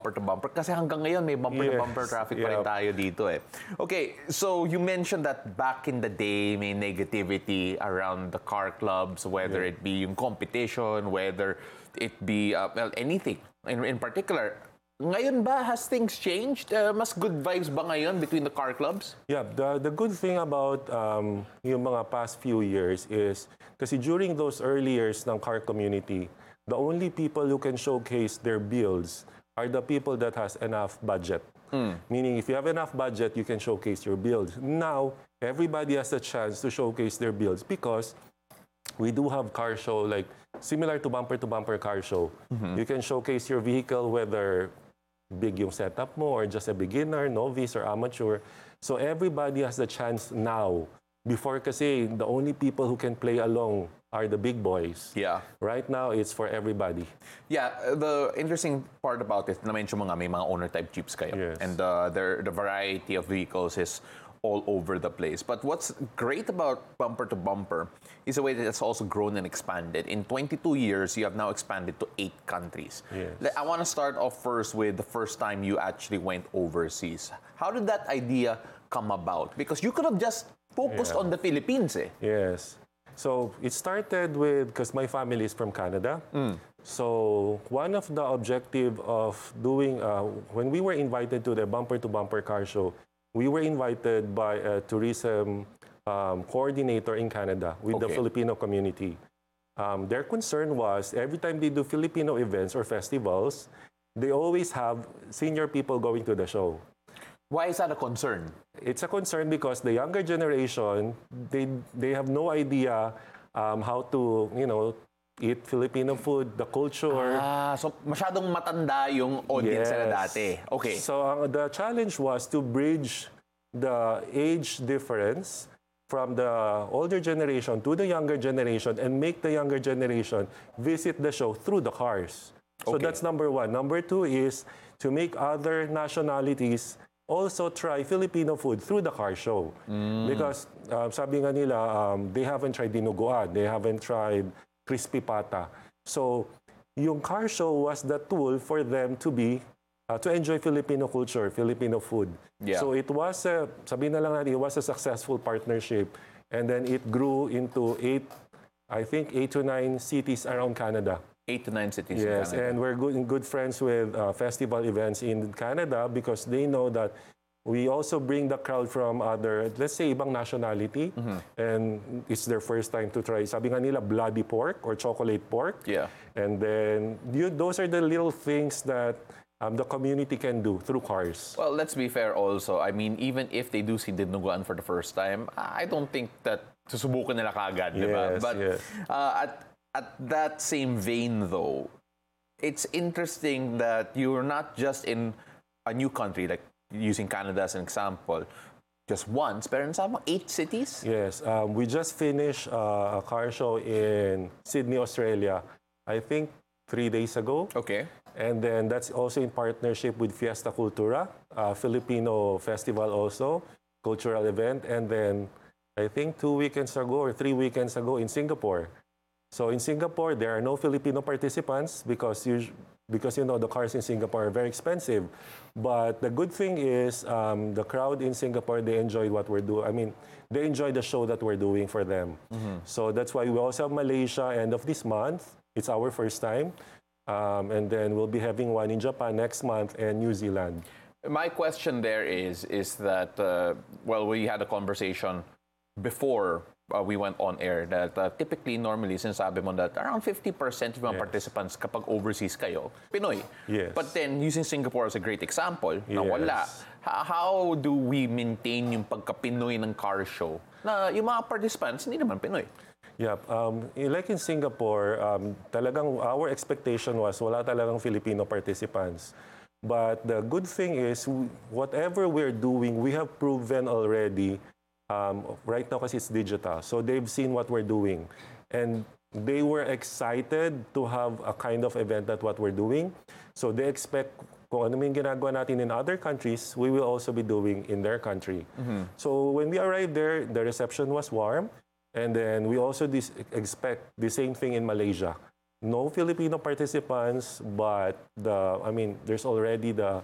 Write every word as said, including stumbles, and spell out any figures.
bumper to bumper kasi hanggang ngayon may bumper to bumper Yes, traffic pa rin yeah. tayo dito eh. Okay, so you mentioned that back in the day may negativity around the car clubs, whether Yeah. it be yung competition, whether it be uh, well anything in, in particular. Ngayon ba, has things changed? Uh, mas good vibes ba ngayon between the car clubs? Yeah, the, the good thing about um, yung mga past few years is, kasi during those early years ng car community, the only people who can showcase their builds are the people that has enough budget. Mm. Meaning, if you have enough budget, you can showcase your builds. Now, everybody has a chance to showcase their builds because we do have car show, like similar to bumper-to-bumper car show. Mm-hmm. You can showcase your vehicle, whether big yung setup mo or just a beginner, novice, or amateur. So everybody has the chance now. Before kasi, the only people who can play along are the big boys. Yeah. Right now, it's for everybody. Yeah, the interesting part about it, na-mention mo nga, may mga owner-type jeeps kayo. Yes. And uh, there, the variety of vehicles is all over the place. But what's great about Bumper to Bumper is the way that it's also grown and expanded. In twenty-two years, you have now expanded to eight countries. Yes. I want to start off first with the first time you actually went overseas. How did that idea come about? Because you could have just focused Yeah. on the Philippines, eh? Yes. So it started with, because my family is from Canada. Mm. So one of the objective of doing, uh, when we were invited to the Bumper to Bumper car show, we were invited by a tourism um, coordinator in Canada with the Okay. Filipino community. Um, their concern was every time they do Filipino events or festivals, they always have senior people going to the show. Why is that a concern? It's a concern because the younger generation, they they have no idea um, how to, you know, eat Filipino food, the culture. Ah, so masyadong matanda yung audience nila Yes. dati. Okay. So uh, the challenge was to bridge the age difference from the older generation to the younger generation and make the younger generation visit the show through the cars. So Okay. that's number one. Number two is to make other nationalities also try Filipino food through the car show. Because uh, sabi nga nila, um, they haven't tried dinuguan, they haven't tried crispy pata. So yung car show was the tool for them to be, uh, to enjoy Filipino culture, Filipino food. Yeah. So it was, a, sabi na lang natin, it was a successful partnership. And then it grew into eight, I think eight to nine cities around Canada. Eight to nine cities Yes, in Canada. and we're good, good friends with uh, festival events in Canada because they know that we also bring the crowd from other, let's say, ibang nationality, mm-hmm. and it's their first time to try. Sabi nga nila, bloody pork or chocolate pork. Yeah. And then, you, those are the little things that um, the community can do through cars. Well, let's be fair also. I mean, even if they do see dinuguan for the first time, I don't think that susubukan nila kagad, di ba? Yes, But yes. uh, at, at that same vein, though, it's interesting that you're not just in a new country, like using Canada as an example, just once, pero nasa mga eight cities? Yes, um, we just finished uh, a car show in Sydney, Australia, I think three days ago. Okay. And then that's also in partnership with Fiesta Cultura, a Filipino festival also, cultural event. And then I think two weekends ago or three weekends ago in Singapore. So in Singapore, there are no Filipino participants because you, because you know the cars in Singapore are very expensive. But the good thing is um, the crowd in Singapore, they enjoy what we're doing. I mean, they enjoy the show that we're doing for them. Mm-hmm. So that's why we also have Malaysia end of this month. It's our first time. Um, and then we'll be having one in Japan next month and New Zealand. My question there is, is that, uh, well, we had a conversation before uh, we went on air that uh, typically, normally, sinasabi mo that around fifty percent of mga Yes. participants kapag overseas kayo, Pinoy. Yes. But then, using Singapore as a great example, na Yes. wala. Ha- How do we maintain yung pagka-Pinoy ng car show na yung mga participants hindi naman Pinoy? Yeah, um, like in Singapore, um, talagang our expectation was wala talagang Filipino participants. But the good thing is, w- whatever we're doing, we have proven already. Um, right now, kasi it's digital, so they've seen what we're doing, and they were excited to have a kind of event that what we're doing. So they expect kung ano yung ginagawa natin in other countries, we will also be doing in their country. So when we arrived there, the reception was warm. And then we also dis- expect the same thing in Malaysia. no Filipino participants, but the I mean, there's already the